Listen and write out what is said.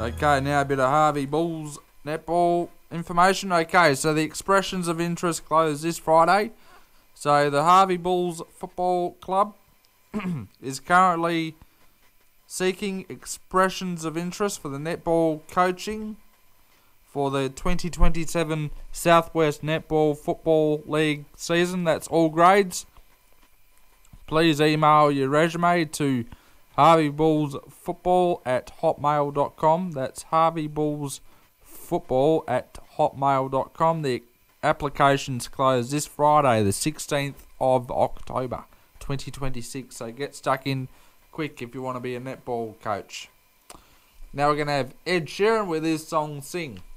Okay, now a bit of Harvey Bulls netball information. Okay, so the expressions of interest close this Friday. So the Harvey Bulls Football Club is currently seeking expressions of interest for the netball coaching for the 2027 Southwest Netball Football League season. That's all grades. Please email your resume to harveybullsfootball@hotmail.com. That's harveybullsfootball@hotmail.com. The applications close this Friday, the 16th of October, 2026. So get stuck in quick if you want to be a netball coach. Now we're going to have Ed Sheeran with his song Sing.